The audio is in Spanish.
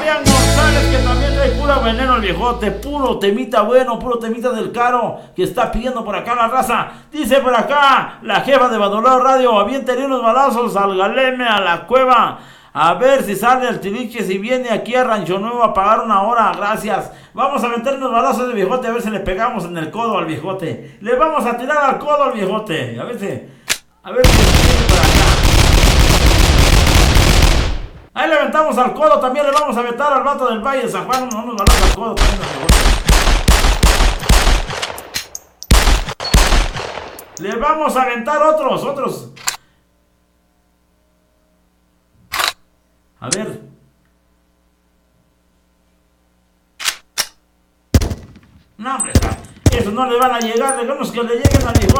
Brian González, que también trae puro veneno el viejote, puro temita bueno, puro temita del caro, que está pidiendo por acá la raza. Dice por acá la jefa de Bandolero Radio, aviéntale unos balazos al Galeme, a la cueva, a ver si sale el Tiliche, si viene aquí a Rancho Nuevo a pagar una hora, gracias. Vamos a meter unos balazos de viejote, a ver si le pegamos en el codo al viejote. Le vamos a tirar al codo al viejote, a ver si viene por acá. Ahí le aventamos al codo, también le vamos a aventar al vato del Valle de San Juan, unos balazos al codo también al viejote. Le vamos a aventar otros. A ver. No, hombre, eso no le van a llegar, dejemos que le lleguen al viejote.